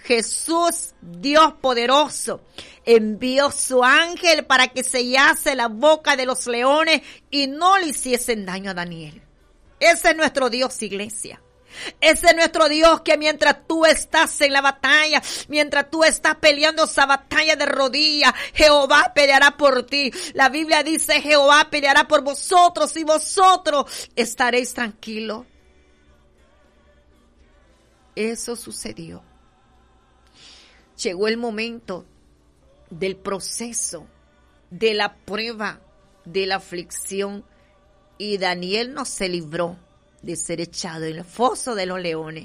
Jesús, Dios poderoso, envió su ángel para que sellase la boca de los leones y no le hiciesen daño a Daniel. Ese es nuestro Dios, iglesia. Ese es nuestro Dios, que mientras tú estás en la batalla, mientras tú estás peleando esa batalla de rodillas, Jehová peleará por ti. La Biblia dice: Jehová peleará por vosotros y vosotros estaréis tranquilos. Eso sucedió. Llegó el momento del proceso, de la prueba, de la aflicción, y Daniel no se libró de ser echado en el foso de los leones.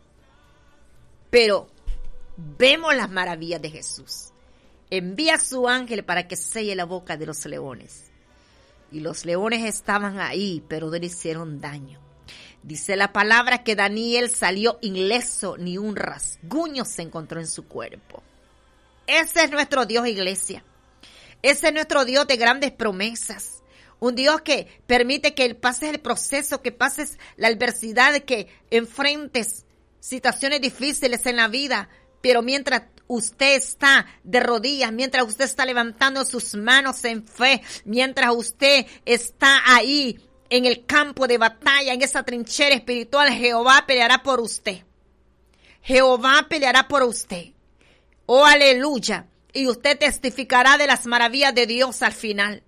Pero vemos las maravillas de Jesús. Envía a su ángel para que selle la boca de los leones. Y los leones estaban ahí, pero no le hicieron daño. Dice la palabra que Daniel salió ileso, ni un rasguño se encontró en su cuerpo. Ese es nuestro Dios, iglesia. Ese es nuestro Dios de grandes promesas. Un Dios que permite que pases el proceso, que pases la adversidad, que enfrentes situaciones difíciles en la vida. Pero mientras usted está de rodillas, mientras usted está levantando sus manos en fe, mientras usted está ahí en el campo de batalla, en esa trinchera espiritual, Jehová peleará por usted. Jehová peleará por usted. Oh, aleluya. Y usted testificará de las maravillas de Dios al final.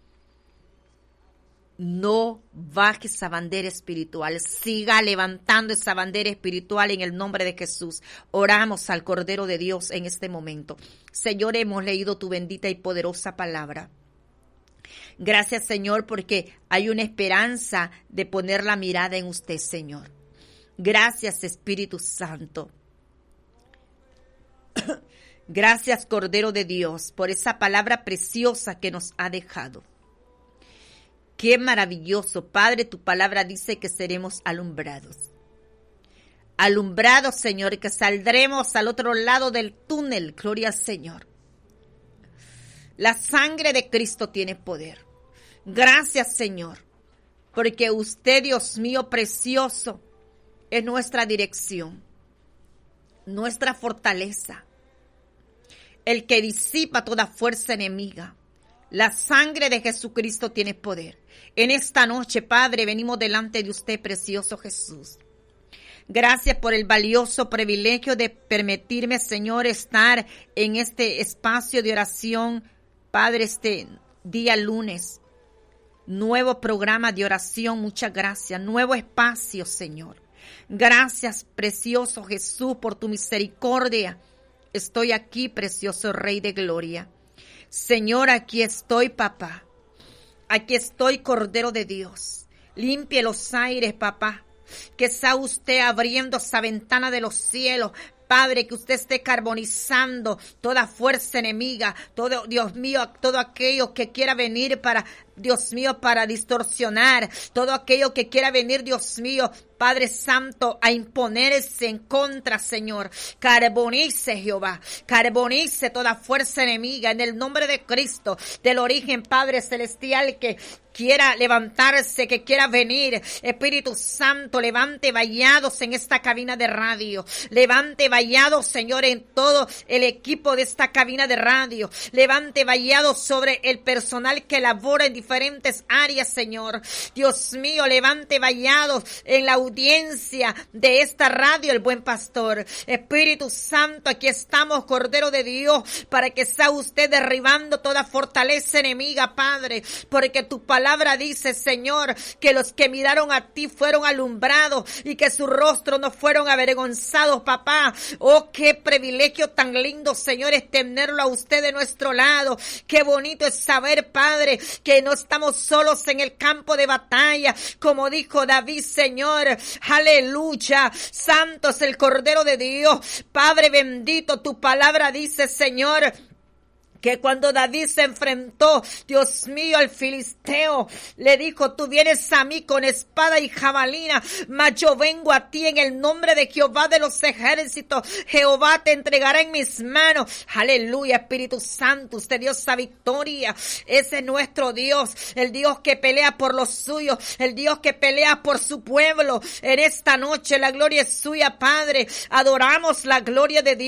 No baje esa bandera espiritual. Siga levantando esa bandera espiritual en el nombre de Jesús. Oramos al Cordero de Dios en este momento. Señor, hemos leído tu bendita y poderosa palabra. Gracias, Señor, porque hay una esperanza de poner la mirada en usted, Señor. Gracias, Espíritu Santo. Gracias, Cordero de Dios, por esa palabra preciosa que nos ha dejado. Qué maravilloso, Padre, tu palabra dice que seremos alumbrados. Alumbrados, Señor, que saldremos al otro lado del túnel. Gloria al Señor. La sangre de Cristo tiene poder. Gracias, Señor, porque usted, Dios mío, precioso, es nuestra dirección, nuestra fortaleza, el que disipa toda fuerza enemiga. La sangre de Jesucristo tiene poder. En esta noche, Padre, venimos delante de usted, precioso Jesús. Gracias por el valioso privilegio de permitirme, Señor, estar en este espacio de oración, Padre, este día lunes. Nuevo programa de oración, muchas gracias. Nuevo espacio, Señor. Gracias, precioso Jesús, por tu misericordia. Estoy aquí, precioso Rey de Gloria. Señor, aquí estoy, papá. Aquí estoy, Cordero de Dios. Limpie los aires, papá. Que sea usted abriendo esa ventana de los cielos. Padre, que usted esté carbonizando toda fuerza enemiga, todo, Dios mío, todo aquello que quiera venir para, Dios mío, para distorsionar, todo aquello que quiera venir, Dios mío, Padre Santo, a imponerse en contra, Señor. Carbonice, Jehová, carbonice toda fuerza enemiga en el nombre de Cristo, del origen, Padre Celestial, que quiera levantarse, que quiera venir. Espíritu Santo, levante vallados en esta cabina de radio. Levante vallados, Señor, en todo el equipo de esta cabina de radio. Levante vallados sobre el personal que labora en diferentes áreas, Señor. Dios mío, levante vallados en la audiencia de esta radio, el Buen Pastor. Espíritu Santo, aquí estamos, Cordero de Dios, para que sea usted derribando toda fortaleza enemiga, Padre, porque tu palabra dice, Señor, que los que miraron a ti fueron alumbrados y que su rostro no fueron avergonzados, papá. Oh, qué privilegio tan lindo, Señor, es tenerlo a usted de nuestro lado. Qué bonito es saber, Padre, que no estamos solos en el campo de batalla, como dijo David, Señor. Aleluya. Santo es el Cordero de Dios. Padre bendito, tu palabra dice, Señor, que cuando David se enfrentó, Dios mío, al filisteo, le dijo, tú vienes a mí con espada y jabalina, mas yo vengo a ti en el nombre de Jehová de los ejércitos. Jehová te entregará en mis manos. Aleluya, Espíritu Santo, usted dio esa victoria. Ese es nuestro Dios, el Dios que pelea por los suyos, el Dios que pelea por su pueblo. En esta noche la gloria es suya, Padre. Adoramos la gloria de Dios.